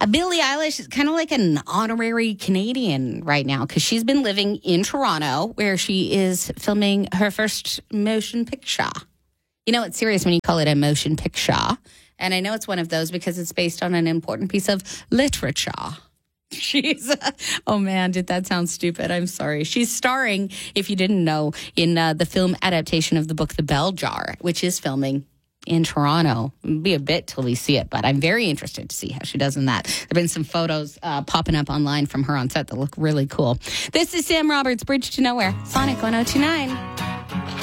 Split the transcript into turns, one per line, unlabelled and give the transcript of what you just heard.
Billie Eilish is kind of like an honorary Canadian right now because she's been living in Toronto where she is filming her first motion picture. You know, it's serious when you call it a motion picture. And I know it's one of those because it's based on an important piece of literature. Oh man, did that sound stupid? I'm sorry. She's starring, if you didn't know, in the film adaptation of the book The Bell Jar, which is filming in Toronto. It'll be a bit till we see it, but I'm very interested to see how she does in that. There have been some photos popping up online from her on set that look really cool. This is Sam Roberts, Bridge to Nowhere, Sonic 102.9.